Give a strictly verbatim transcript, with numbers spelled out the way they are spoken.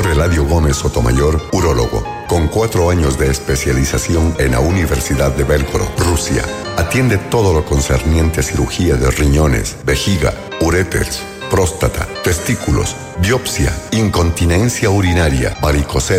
Doctor Eladio Gómez Sotomayor, urólogo, con cuatro años de especialización en la Universidad de Belgorod, Rusia. Atiende todo lo concerniente a cirugía de riñones, vejiga, uréteres, próstata, testículos, biopsia, incontinencia urinaria, varicocele,